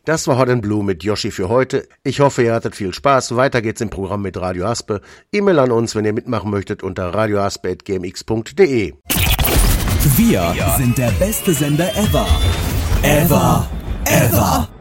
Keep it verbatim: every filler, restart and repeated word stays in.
Das war Hot and Blue mit Yoshi für heute. Ich hoffe, ihr hattet viel Spaß. Weiter geht's im Programm mit Radio Aspe. E-Mail an uns, wenn ihr mitmachen möchtet, unter radioaspe at g m x punkt d e. Wir sind der beste Sender ever. Ever. Ever.